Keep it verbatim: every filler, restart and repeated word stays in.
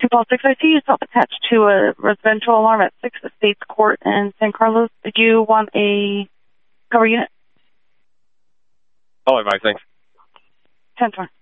Paul six, I see yourself attached to a residential alarm at six Estates Court in San Carlos. Did you want a cover unit? Oh, advice, thanks. ten four.